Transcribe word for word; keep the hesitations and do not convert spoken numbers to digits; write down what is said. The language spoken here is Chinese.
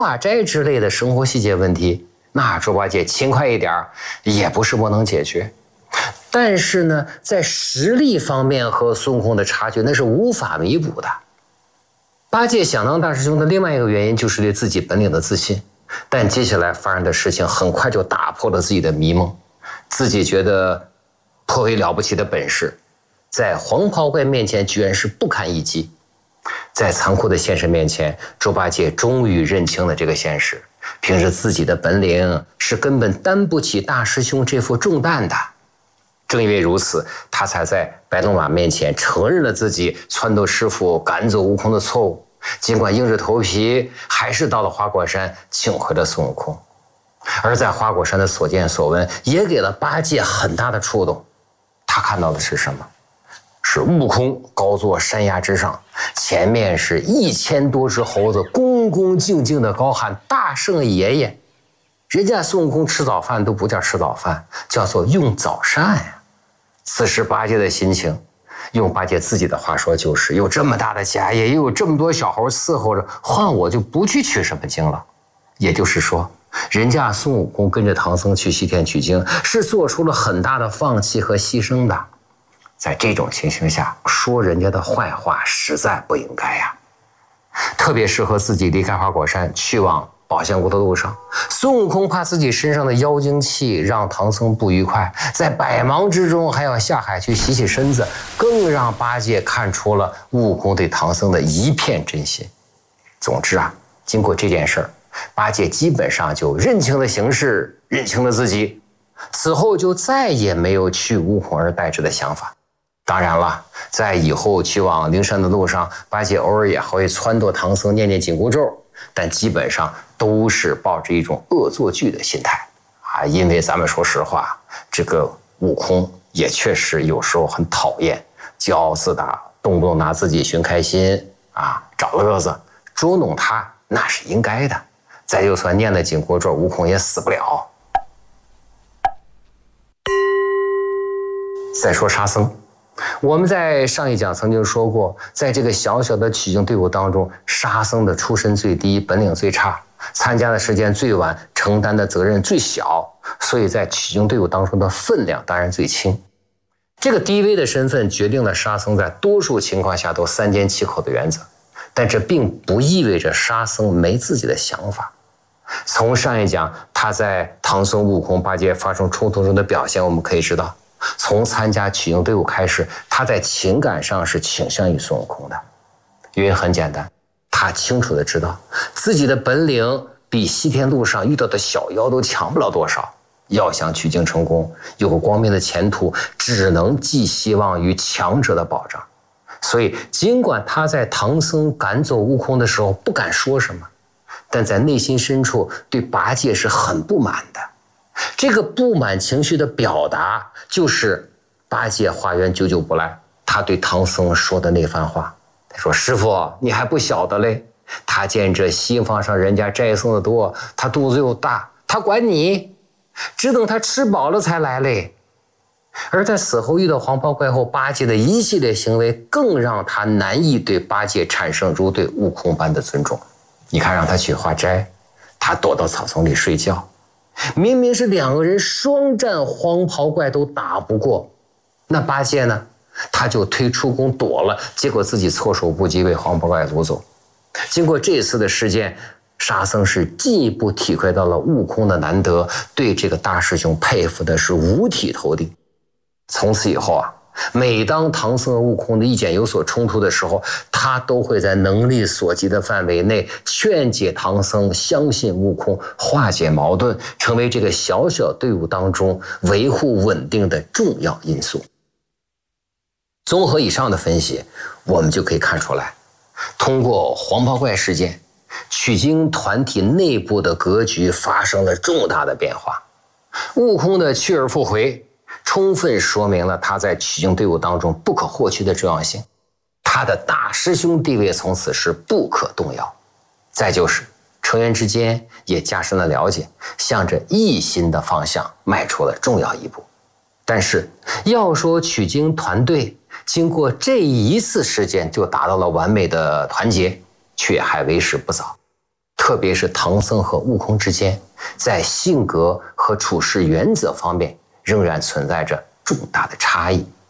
化斋之类的生活细节问题，那猪八戒勤快一点也不是不能解决。但是呢，在实力方面和孙悟空的差距那是无法弥补的。八戒想当大师兄的另外一个原因就是对自己本领的自信，但接下来发生的事情很快就打破了自己的迷梦，自己觉得颇为了不起的本事，在黄袍怪面前居然是不堪一击。在残酷的现实面前，猪八戒终于认清了这个现实，凭着自己的本领是根本担不起大师兄这副重担的。正因为如此，他才在白龙马面前承认了自己撺掇师傅赶走悟空的错误，尽管硬着头皮还是到了花果山请回了孙悟空。而在花果山的所见所闻也给了八戒很大的触动。他看到的是什么？是悟空高坐山崖之上，前面是一千多只猴子恭恭敬敬地高喊大圣爷爷。人家孙悟空吃早饭都不叫吃早饭，叫做用早膳呀。此时八戒的心情，用八戒自己的话说就是有这么大的家业，又有这么多小猴伺候着，换我就不去取什么经了。也就是说，人家孙悟空跟着唐僧去西天取经是做出了很大的放弃和牺牲的。在这种情形下说人家的坏话实在不应该呀。特别是和自己离开花果山去往宝象国的路上，孙悟空怕自己身上的妖精气让唐僧不愉快，在百忙之中还要下海去洗洗身子，更让八戒看出了悟空对唐僧的一片真心。总之啊，经过这件事儿，八戒基本上就认清了形势，认清了自己，此后就再也没有去悟空而代之的想法。当然了，在以后去往灵山的路上，八戒偶尔也还会撺掇唐僧念念紧箍咒，但基本上都是抱着一种恶作剧的心态啊。因为咱们说实话，这个悟空也确实有时候很讨厌，骄傲自大，动不动拿自己寻开心啊，找乐子，捉弄他那是应该的。再就算念了紧箍咒，悟空也死不了。再说沙僧，我们在上一讲曾经说过，在这个小小的取经队伍当中，沙僧的出身最低，本领最差，参加的时间最晚，承担的责任最小，所以在取经队伍当中的分量当然最轻。这个低微的身份决定了沙僧在多数情况下都三缄其口的原则，但这并不意味着沙僧没自己的想法。从上一讲他在唐僧、悟空、八戒发生冲突中的表现，我们可以知道，从参加取经队伍开始，他在情感上是倾向于孙悟空的。原因很简单，他清楚地知道自己的本领比西天路上遇到的小妖都强不了多少，要想取经成功，有个光明的前途，只能寄希望于强者的保障。所以尽管他在唐僧赶走悟空的时候不敢说什么，但在内心深处对八戒是很不满的。这个不满情绪的表达就是八戒化缘久久不来，他对唐僧说的那番话。他说，师父你还不晓得嘞，他见这西方上人家斋僧的多，他肚子又大，他管你，只等他吃饱了才来嘞。而在死后遇到黄袍怪后，八戒的一系列行为更让他难以对八戒产生如对悟空般的尊重。你看，让他去化斋，他躲到草丛里睡觉，明明是两个人双战黄袍怪都打不过，那八戒呢，他就推出宫躲了，结果自己措手不及，被黄袍怪掳走。经过这次的事件，沙僧是进一步体会到了悟空的难得，对这个大师兄佩服的是五体投地。从此以后啊，每当唐僧和悟空的意见有所冲突的时候，他都会在能力所及的范围内劝解唐僧相信悟空，化解矛盾，成为这个小小队伍当中维护稳定的重要因素。综合以上的分析，我们就可以看出来，通过黄袍怪事件，取经团体内部的格局发生了重大的变化。悟空的去而复回充分说明了他在取经队伍当中不可或缺的重要性，他的大师兄地位从此是不可动摇。再就是成员之间也加深了了解，向着一心的方向迈出了重要一步。但是要说取经团队经过这一次事件就达到了完美的团结，却还为时不早。 特别是唐僧和悟空之间，在性格和处事原则方面仍然存在着重大的差异。